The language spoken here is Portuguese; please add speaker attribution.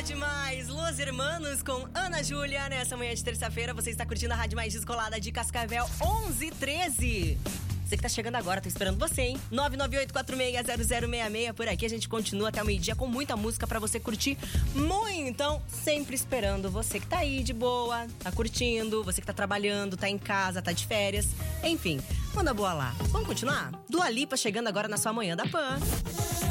Speaker 1: demais! Los Hermanos com Ana Júlia. Nessa manhã de terça-feira, você está curtindo a rádio mais descolada de Cascavel, 11h13. Você que tá chegando agora, tô esperando você, hein? 998460066. Por aqui a gente continua até o meio-dia com muita música pra você curtir muito. Então, sempre esperando você que tá aí de boa, tá curtindo, você que tá trabalhando, tá em casa, tá de férias. Enfim, manda boa lá. Vamos continuar? Dua Lipa chegando agora na sua manhã da Pan.